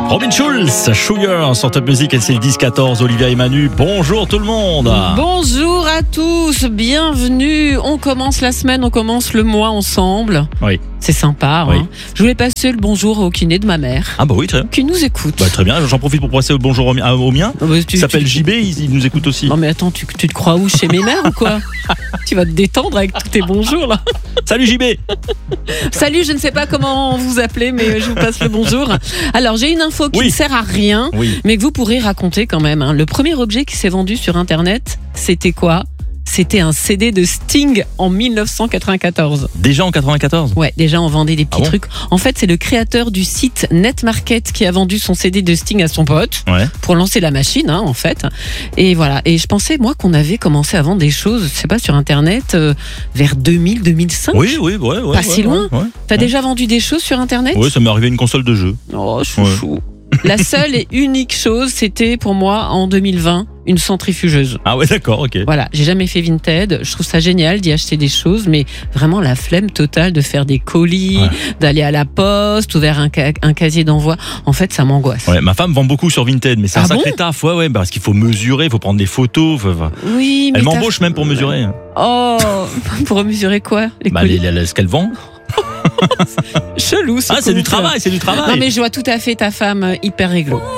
Robin Schulz, Sugar sur Top Music, c'est le 10-14, Olivia et Manu. Bonjour tout le monde. Bonjour à tous, bienvenue. On commence la semaine, on commence le mois ensemble. Oui. C'est sympa. Oui. Hein. Je voulais passer le bonjour au kiné de ma mère. Ah bah oui, très bien. Qui nous écoute. Bah, très bien, j'en profite pour passer le bonjour au mien. Il s'appelle JB, il nous écoute aussi. Non mais attends, tu te crois où, chez mes mères ou quoi? Tu vas te détendre avec tous tes bonjours là. Salut JB. Salut, je ne sais pas comment vous appelez, mais je vous passe le bonjour. Alors j'ai une info qui ne sert à rien, mais que vous pourrez raconter quand même. Hein. Le premier objet qui s'est vendu sur internet, c'était quoi? C'était un CD de Sting en 1994. Déjà en 94? Ouais, déjà on vendait des petits trucs. En fait, c'est le créateur du site Netmarket qui a vendu son CD de Sting à son pote pour lancer la machine, hein, en fait. Et voilà. Et je pensais, moi, qu'on avait commencé à vendre des choses, je sais pas, sur Internet, vers 2000, 2005. Oui, pas si loin. T'as déjà vendu des choses sur Internet? Oui, ça m'est arrivé une console de jeu. Oh, chouchou. La seule et unique chose, c'était pour moi, en 2020, une centrifugeuse. Ah ouais, d'accord, ok. Voilà, j'ai jamais fait Vinted. Je trouve ça génial d'y acheter des choses, mais vraiment la flemme totale de faire des colis, d'aller à la poste ou vers un casier d'envoi. En fait, ça m'angoisse. Ouais, ma femme vend beaucoup sur Vinted, mais c'est un sacré taf. Ouais, parce qu'il faut mesurer, il faut prendre des photos. Oui, mais elle m'embauche même pour mesurer. Oh, pour mesurer quoi? Les colis ce qu'elle vend. Chelou. C'est du travail, c'est du travail. Non, mais je vois tout à fait ta femme hyper réglo.